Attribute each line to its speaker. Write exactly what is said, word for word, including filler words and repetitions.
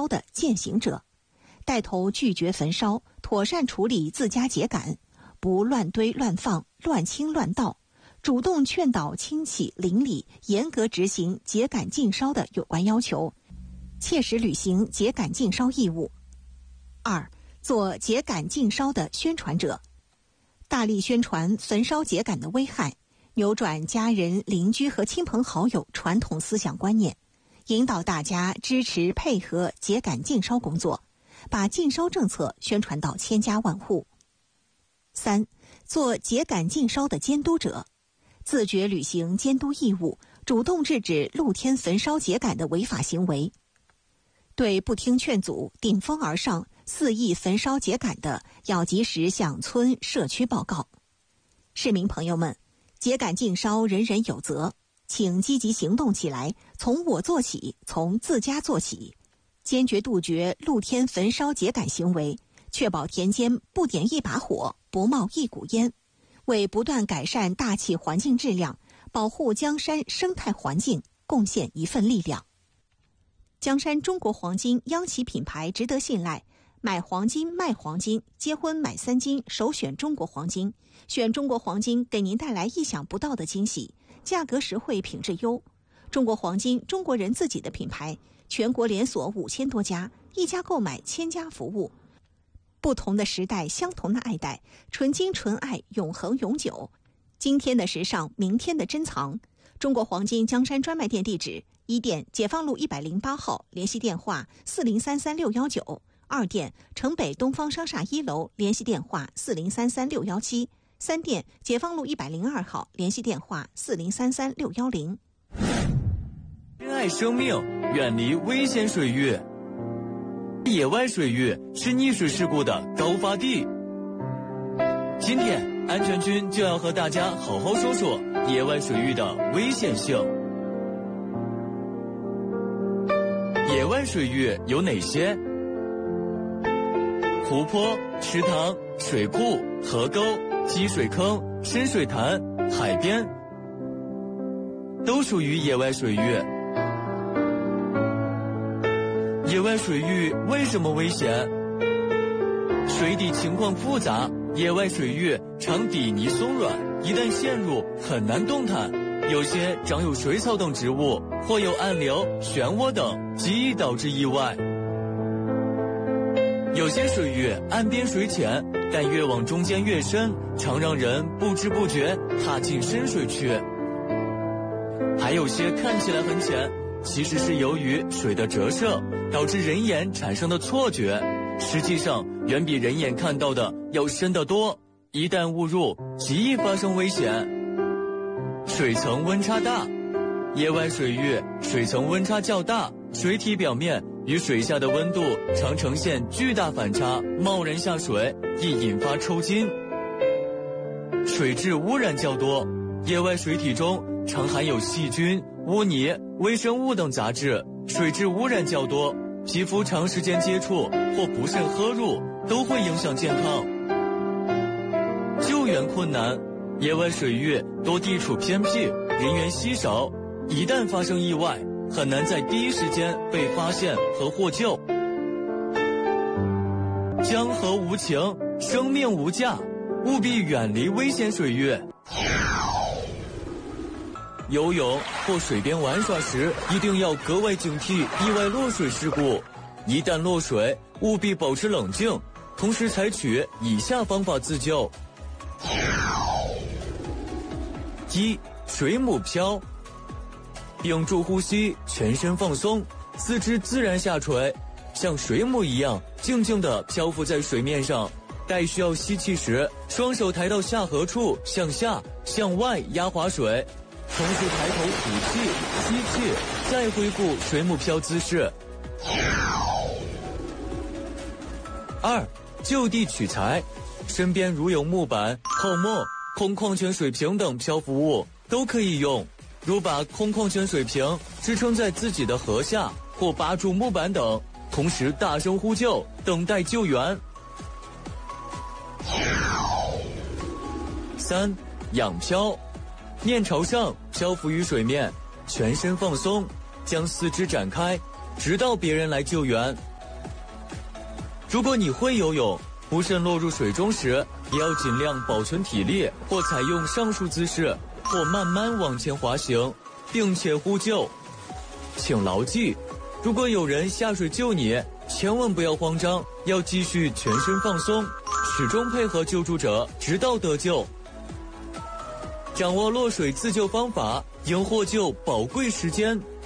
Speaker 1: 的践行者，带头拒绝焚烧，妥善处理自家秸秆，不乱堆乱放、乱倾乱倒，主动劝导亲戚邻里严格执行秸秆禁烧的有关要求，切实履行秸秆禁烧义务。二、做秸秆禁烧的宣传者，大力宣传焚烧秸秆的危害，扭转家人、邻居和亲朋好友传统思想观念，引导大家支持配合秸秆禁烧工作，把禁烧政策宣传到千家万户。三、做秸秆禁烧的监督者，自觉履行监督义务，主动制止露天焚烧秸秆的违法行为。对不听劝阻、顶风而上、肆意焚烧秸秆的，要及时向村社区报告。市民朋友们，秸秆禁烧人人有责，请积极行动起来，从我做起，从自家做起，坚决杜绝露天焚烧秸秆行为，确保田间不点一把火，不冒一股烟，为不断改善大气环境质量，保护江山生态环境贡献一份力量。江山中国黄金央企品牌值得信赖，买黄金卖黄金，结婚买三金，首选中国黄金。选中国黄金给您带来意想不到的惊喜，价格实惠，品质优。中国黄金，中国人自己的品牌，全国连锁五千多家，一家购买千家服务。不同的时代，相同的爱戴，纯金纯爱，永恒永久。今天的时尚，明天的珍藏。中国黄金江山专卖店地址：一店解放路一百零八号，联系电话四零三三六幺九；二店城北东方商厦一楼，联系电话四零三三六幺七；三店解放路一百零二号，联系电话四零三三六幺零。
Speaker 2: 珍爱生命，远离危险水域。野外水域是溺水事故的高发地。今天安全军就要和大家好好说说野外水域的危险性。野外水域有哪些？湖泊、池塘、水库、河沟、积水坑、深水潭、海边都属于野外水域。野外水域为什么危险？水底情况复杂，野外水域常底泥松软，一旦陷入很难动弹，有些长有水草等植物，或有暗流、漩涡等，极易导致意外。有些水域岸边水浅，但越往中间越深，常让人不知不觉踏进深水区。还有些看起来很浅，其实是由于水的折射导致人眼产生的错觉，实际上远比人眼看到的要深得多，一旦误入，极易发生危险。水层温差大，野外水域水层温差较大，水体表面与水下的温度常呈现巨大反差，贸然下水易引发抽筋。水质污染较多，野外水体中常含有细菌、污泥、微生物等杂质，水质污染较多，皮肤长时间接触或不慎喝入都会影响健康。救援困难，野外水域多地处偏僻，人员稀少，一旦发生意外，很难在第一时间被发现和获救。江河无情，生命无价，务必远离危险水域。游泳或水边玩耍时，一定要格外警惕意外落水事故。一旦落水，务必保持冷静，同时采取以下方法自救。一、水母漂。屏住呼吸，全身放松，四肢自然下垂，像水母一样静静地漂浮在水面上。待需要吸气时，双手抬到下颌处，向下、向外压滑水，同时抬头吐气、吸气，再恢复水母漂姿势。二、就地取材，身边如有木板、泡沫、空矿泉水瓶等漂浮物都可以用，如把空矿泉水瓶支撑在自己的颌下，或扒住木板等，同时大声呼救，等待救援。三、仰漂，面朝上漂浮于水面，全身放松，将四肢展开，直到别人来救援， 如果你会游泳，不慎落入水中时，也要尽量保存体力，或采用上述姿势，或慢慢往前滑行，并且呼救。请牢记，如果有人下水救你，千万不要慌张，要继续全身放松，始终配合救助者，直到得救。掌握落水自救方法，应获救宝贵时间。